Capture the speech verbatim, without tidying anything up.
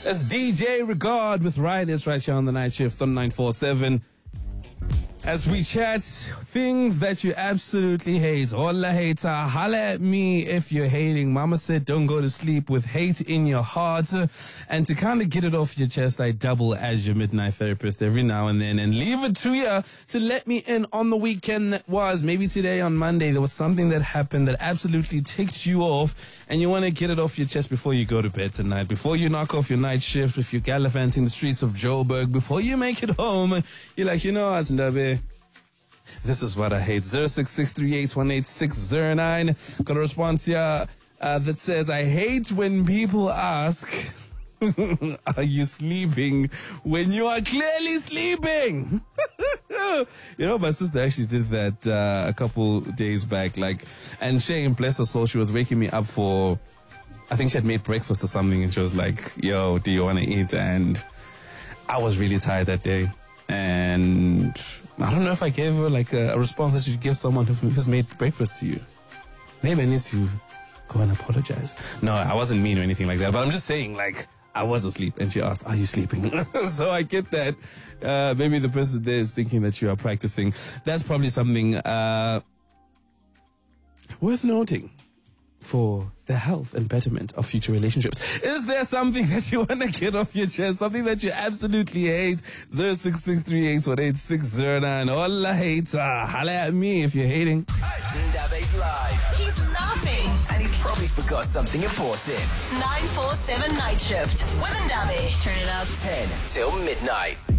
That's D J Regard with Riders right here on the night shift on nine four seven. As we chat things that you absolutely hate. Hola hater, holla at me if you're hating. Mama said don't go to sleep with hate in your heart. And to kind of get it off your chest, I double as your midnight therapist every now and then and leave it to you to let me in on the weekend that was. Maybe today on Monday there was something that happened that absolutely ticked you off and you want to get it off your chest before you go to bed tonight, before you knock off your night shift, if you're gallivanting the streets of Joburg, before you make it home. You're like, you know, Azindabe, this is what I hate. zero six six three eight one eight six zero nine. Got a response here uh, that says, I hate when people ask, are you sleeping when you are clearly sleeping? You know, my sister actually did that uh, a couple days back. Like, and Shane, bless her soul, she was waking me up for, I think she had made breakfast or something, and she was like, yo, do you want to eat? And I was really tired that day. And I don't know if I gave her like a, a response that you'd give someone who has made breakfast to you. Maybe I need to go and apologize. No, I wasn't mean or anything like that. But I'm just saying, like, I was asleep and she asked, are you sleeping? So I get that. Uh, maybe the person there is thinking that you are practicing. That's probably something uh, worth noting for the health and betterment of future relationships. Is there something that you want to get off your chest? Something that you absolutely hate? zero six six three eight one eight six zero nine. Hola hater. Holla at me if you're hating. Ndabe's live. He's laughing. And he probably forgot something important. nine four seven Night Shift with Ndabe. Turn it up. ten till midnight.